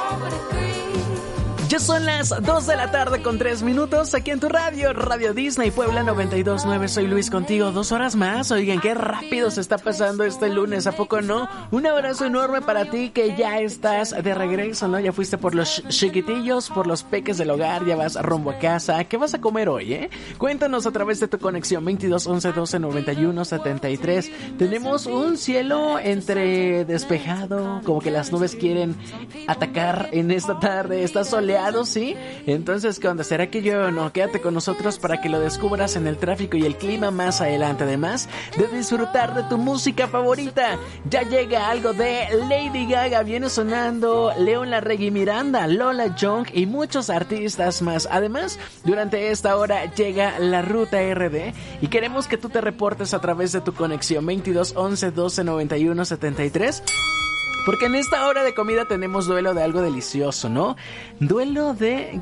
Ya son las 2 de la tarde con 3 minutos aquí en tu radio, Radio Disney Puebla 92.9. Soy Luis contigo, 2 horas más. Oigan, qué rápido se está pasando este lunes, ¿a poco no? Un abrazo enorme para ti que ya estás de regreso, ¿no? Ya fuiste por los chiquitillos, por los peques del hogar, ya vas rumbo a casa. ¿Qué vas a comer hoy, Cuéntanos a través de tu conexión 22 11 12 91 73. Tenemos un cielo entre despejado, como que las nubes quieren atacar en esta tarde. Está soleado, ¿sí? Entonces, ¿qué onda? ¿Será que yo no? Quédate con nosotros para que lo descubras en el tráfico y el clima más adelante. Además de disfrutar de tu música favorita, ya llega algo de Lady Gaga, viene sonando León Larregui Miranda, Lola Young y muchos artistas más. Además, durante esta hora llega la Ruta RD y queremos que tú te reportes a través de tu conexión 22 11 12 91 73. Porque en esta hora de comida tenemos duelo de algo delicioso, ¿no? Duelo de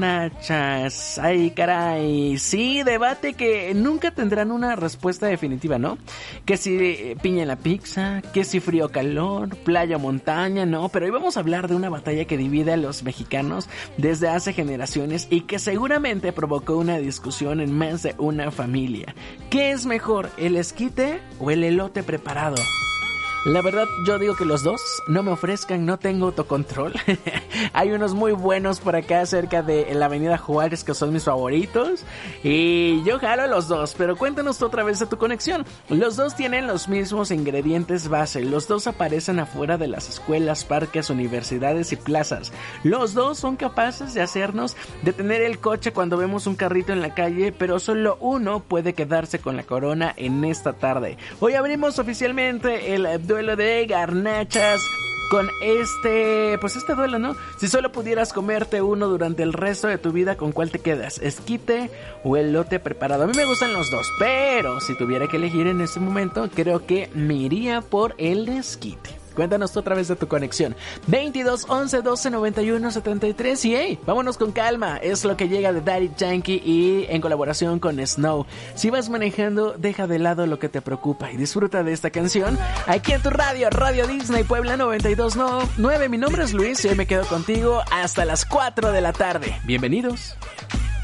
garnachas. Ay, caray. Sí, debate que nunca tendrán una respuesta definitiva, ¿no? Que si piña en la pizza, que si frío o calor, playa o montaña, ¿no? Pero hoy vamos a hablar de una batalla que divide a los mexicanos desde hace generaciones y que seguramente provocó una discusión en más de una familia. ¿Qué es mejor, el esquite o el elote preparado? La verdad, yo digo que los dos no me ofrezcan, no tengo autocontrol. Hay unos muy buenos por acá cerca de la avenida Juárez que son mis favoritos. Y yo jalo a los dos, pero cuéntanos otra vez de tu conexión. Los dos tienen los mismos ingredientes base. Los dos aparecen afuera de las escuelas, parques, universidades y plazas. Los dos son capaces de hacernos detener el coche cuando vemos un carrito en la calle, pero solo uno puede quedarse con la corona en esta tarde. Hoy abrimos oficialmente el duelo de garnachas con este duelo, ¿no? Si solo pudieras comerte uno durante el resto de tu vida, ¿con cuál te quedas? ¿Esquite o elote preparado? A mí me gustan los dos, pero si tuviera que elegir en este momento, creo que me iría por el esquite. Cuéntanos tú otra vez de tu conexión 22 11 12 91 73. Y hey, vámonos con calma. Es lo que llega de Daddy Yankee y en colaboración con Snow. Si vas manejando, deja de lado lo que te preocupa y disfruta de esta canción aquí en tu radio, Radio Disney Puebla 92.9. Mi nombre es Luis y hoy me quedo contigo hasta las 4 de la tarde. Bienvenidos.